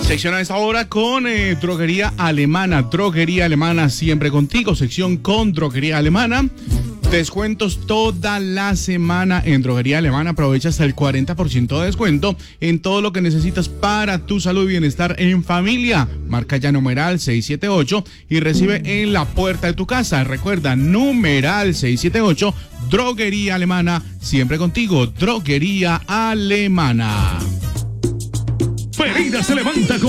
Sección a esta hora con Droguería Alemana. Droguería Alemana siempre contigo. Sección con Droguería Alemana. Descuentos toda la semana en Droguería Alemana. Aprovecha hasta el 40% de descuento en todo lo que necesitas para tu salud y bienestar en familia. Marca ya numeral 678 y recibe en la puerta de tu casa. Recuerda, numeral 678, Droguería Alemana, siempre contigo. Droguería Alemana. Pereira se levanta con